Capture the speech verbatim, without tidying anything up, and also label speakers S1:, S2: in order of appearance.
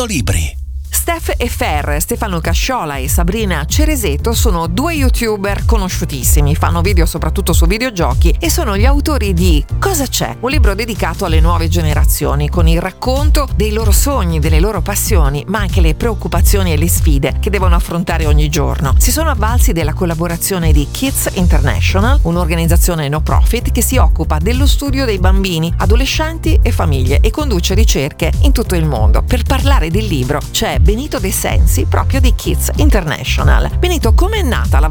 S1: Libri.
S2: Steph e Fer, Stefano Casciola e Sabrina Cereseto sono due youtuber conosciutissimi, fanno video soprattutto su videogiochi e sono gli autori di Cosa c'è? Un libro dedicato alle nuove generazioni, con il racconto dei loro sogni, delle loro passioni, ma anche le preoccupazioni e le sfide che devono affrontare ogni giorno. Si sono avvalsi della collaborazione di Kids International, un'organizzazione no profit che si occupa dello studio dei bambini, adolescenti e famiglie e conduce ricerche in tutto il mondo. Per parlare del libro c'è Benito De Sensi, proprio di Kids International. Benito, com'è nata la